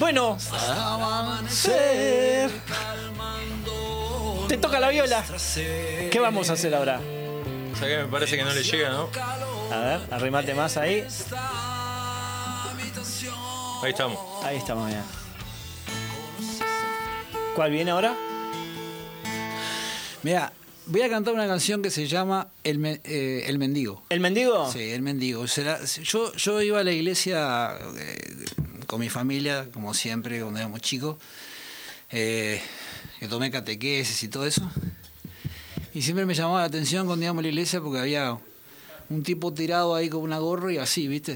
Bueno, amanecer. Te toca la viola. ¿Qué vamos a hacer ahora? O sea que me parece que no le llega, ¿no? A ver, arrimate más ahí. Ahí estamos. Ahí estamos bien. ¿Cuál viene ahora? Mira, voy a cantar una canción que se llama El Mendigo. ¿El Mendigo? Sí, El Mendigo. Yo iba a la iglesia con mi familia, como siempre, cuando éramos chicos. Que tomé catequesis y todo eso. Y siempre me llamaba la atención cuando íbamos a la iglesia porque había un tipo tirado ahí con una gorra y así, ¿viste?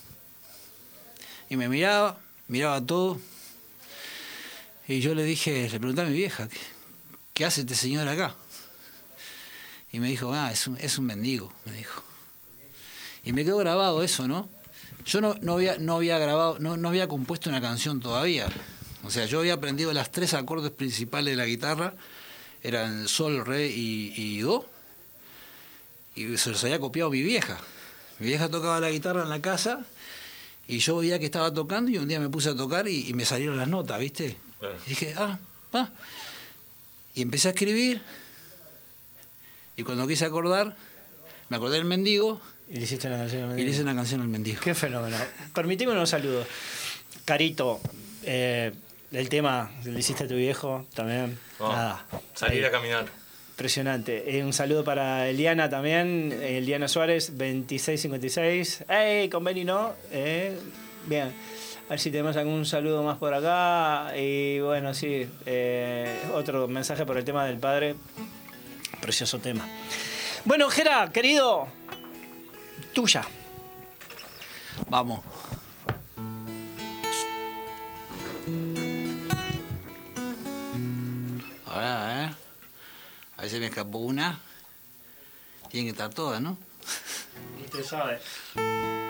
Y me miraba todo. Y yo le pregunté a mi vieja, ¿qué hace este señor acá? Y me dijo, es un mendigo, me dijo. Y me quedó grabado eso, ¿no? Yo no había grabado, no había compuesto una canción todavía. O sea, yo había aprendido las 3 acordes principales de la guitarra, eran sol, re y do. Y se los había copiado mi vieja. Mi vieja tocaba la guitarra en la casa y yo veía que estaba tocando y un día me puse a tocar y me salieron las notas, ¿viste? Y dije, Y empecé a escribir y cuando quise acordar, me acordé del Mendigo. Y le hiciste una canción al Y Mendigo. le hice una canción al Mendigo. Qué fenómeno. Permitime unos saludos. Carito, el tema le hiciste a tu viejo también. Nada. Salir Ahí. a caminar. Impresionante. Un saludo para Eliana también, Eliana Suárez, 2656. ¡Ey! Con Benny no. Bien. A ver si tenemos algún saludo más por acá. Y bueno, sí. Otro mensaje por el tema del padre. Precioso tema. Bueno, Jera, querido. Tuya. Vamos. Ahora, a ver si me escapó una. Tienen que estar todas, ¿no? Usted sabe.